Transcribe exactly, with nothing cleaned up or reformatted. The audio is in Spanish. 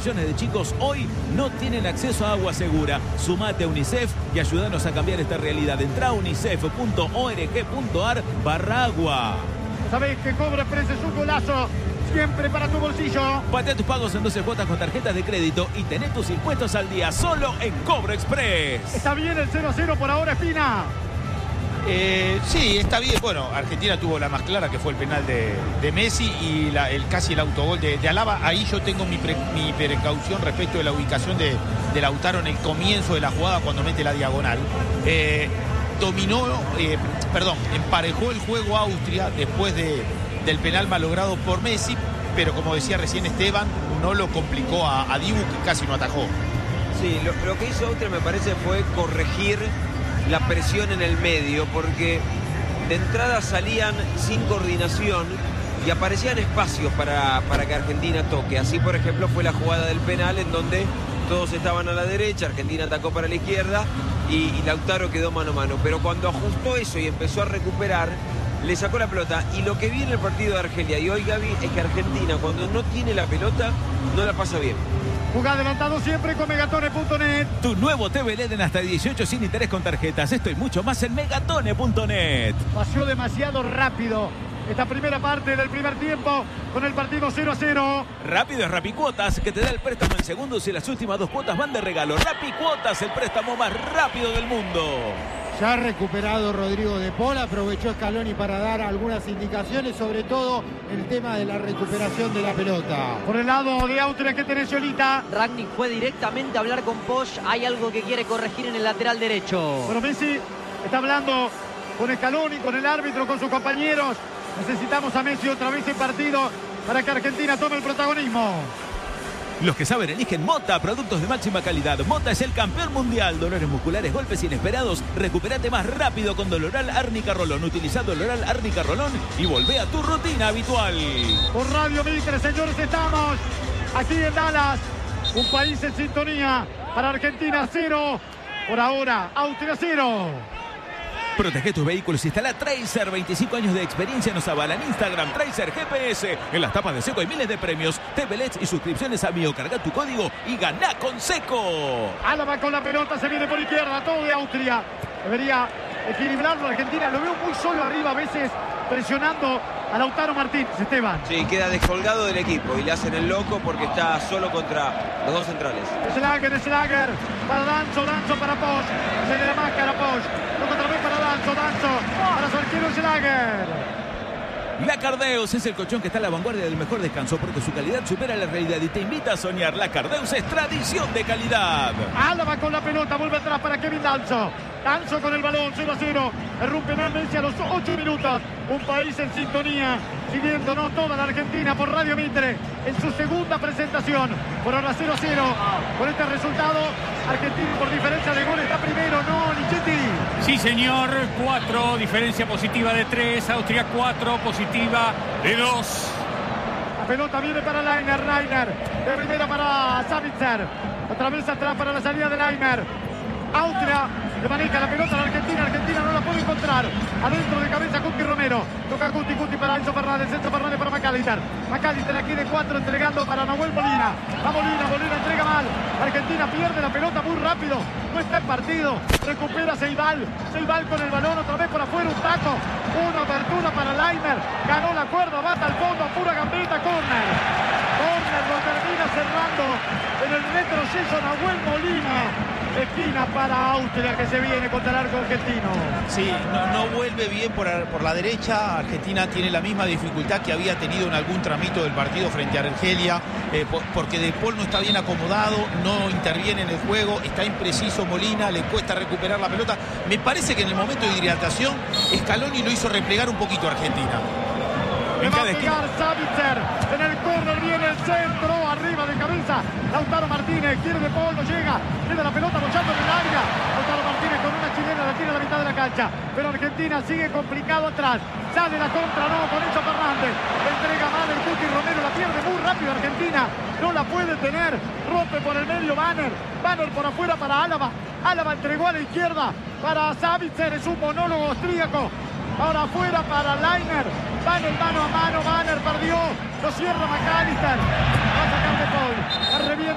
millones de chicos hoy no tienen acceso a agua segura. Sumate a UNICEF y ayúdanos a cambiar esta realidad. Entra a unicef punto org punto ar barra agua. Sabés que Cobra Express es un golazo. Siempre para tu bolsillo. Patea tus pagos en doce cuotas con tarjetas de crédito y tené tus impuestos al día solo en Cobra Express. Está bien el cero a cero por ahora, Espina. Eh, sí, está bien. Bueno, Argentina tuvo la más clara, que fue el penal de, de Messi y la, el, casi el autogol de, de Alaba. Ahí yo tengo mi, pre, mi precaución respecto de la ubicación de, de Lautaro en el comienzo de la jugada cuando mete la diagonal. Eh, dominó, eh, perdón, emparejó el juego Austria después de, del penal malogrado por Messi, pero como decía recién Esteban, no lo complicó a, a Dibu, que casi no atajó. Sí, lo, lo que hizo Austria me parece fue corregir la presión en el medio, porque de entrada salían sin coordinación y aparecían espacios para, para que Argentina toque. Así, por ejemplo, fue la jugada del penal en donde todos estaban a la derecha, Argentina atacó para la izquierda y, y Lautaro quedó mano a mano. Pero cuando ajustó eso y empezó a recuperar, le sacó la pelota. Y lo que vi en el partido de Argelia y hoy, Gaby, es que Argentina, cuando no tiene la pelota, no la pasa bien. Jugá adelantado siempre con megatone punto net. Tu nuevo T V L E D en hasta dieciocho sin interés con tarjetas. Esto y mucho más en megatone punto net. Pasó demasiado rápido esta primera parte del primer tiempo con el partido cero a cero. Rápido es Rapicuotas, que te da el préstamo en segundos y las últimas dos cuotas van de regalo. Rapicuotas, el préstamo más rápido del mundo. Ya ha recuperado Rodrigo de Paul, aprovechó Scaloni para dar algunas indicaciones, sobre todo el tema de la recuperación de la pelota. Por el lado de Austria, que tenés, Yolita. Rangnick fue directamente a hablar con Posch. Hay algo que quiere corregir en el lateral derecho. Bueno, Messi está hablando con Scaloni, con el árbitro, con sus compañeros. Necesitamos a Messi otra vez en partido para que Argentina tome el protagonismo. Los que saben eligen Mota, productos de máxima calidad. Mota es el campeón mundial. Dolores musculares, golpes inesperados. Recupérate más rápido con Doloral Árnica Rolón. Utiliza Doloral Árnica Rolón y volvé a tu rutina habitual. Por Radio Mitre, señores, estamos aquí en Dallas. Un país en sintonía. Para Argentina cero. Por ahora, Austria cero. Protege tus vehículos. Instala Tracer. veinticinco años de experiencia nos avalan. Instagram, Tracer G P S. En las tapas de Seco hay miles de premios. T V L E Ds y suscripciones a Mío. Carga tu código y ganá con Seco. Álava con la pelota. Se viene por izquierda. Todo de Austria. Debería equilibrarlo Argentina. Lo veo muy solo arriba a veces, presionando a Lautaro Martínez. Esteban. Sí, queda descolgado del equipo y le hacen el loco porque está solo contra los dos centrales. Schlager, Schlager. Para Danzo, Danzo para Posch. Se le da máscara a Posch. Toca otra vez para Danzo, Danzo. Para su arquero Schlager. Lacardeus es el colchón que está a la vanguardia del mejor descanso porque su calidad supera la realidad y te invita a soñar. Lacardeus es tradición de calidad. Álava con la pelota, vuelve atrás para Kevin Danzo. Danzo con el balón, cero a cero. Rompe Messi a los ocho minutos. Un país en sintonía, siguiéndonos toda la Argentina por Radio Mitre en su segunda presentación. Por ahora cero a cero. Con este resultado, Argentina por diferencia de gol está primero, ¿no, Lichetti? Sí, señor. cuatro, diferencia positiva de tres. Austria cuatro, positiva de dos. La pelota viene para Lainer, Lainer. De primera para Savitzer. Otra vez atrás para la salida de Lainer. Austria le maneja la pelota a la Argentina. Argentina no la puede encontrar. Adentro de cabeza Cuti Romero. Toca Cuti, Cuti para Enzo Fernández. Enzo Fernández para Macalister. Macalister aquí de cuatro entregando para Nahuel Molina. Va Molina, Molina entrega mal. Argentina pierde la pelota muy rápido. No está en partido. Recupera Ceibal. Ceibal con el balón otra vez por afuera. Un taco. Una apertura para Lainer. Ganó la cuerda. Bata al fondo. Pura gambeta. Corner. Corner lo termina cerrando en el retroceso Nahuel Molina. Esquina para Austria que se viene contra el arco argentino. Sí, no, no vuelve bien por, por la derecha. Argentina tiene la misma dificultad que había tenido en algún tramito del partido frente a Argelia, eh, por, porque De Paul no está bien acomodado, no interviene en el juego, está impreciso Molina, le cuesta recuperar la pelota. Me parece que en el momento de hidratación Scaloni lo hizo replegar un poquito a Argentina. Le va a pegar Savitzer. En el córner viene el centro. Arriba de cabeza. Lautaro Martínez. Quiere De Paul. No llega. Queda la pelota bochando en el área. Lautaro Martínez con una chilena. La tira a la mitad de la cancha. Pero Argentina sigue complicado atrás. Sale la contra. No. Con Enzo Fernández. Entrega mal el Cuti Romero. La pierde muy rápido Argentina. No la puede tener. Rompe por el medio Banner. Banner por afuera para Álava. Álava entregó a la izquierda para Savitzer. Es un monólogo austríaco. Ahora afuera para Lainer. Banner mano a mano. Banner perdió. Lo cierra Macalister. Va a sacar De Paul.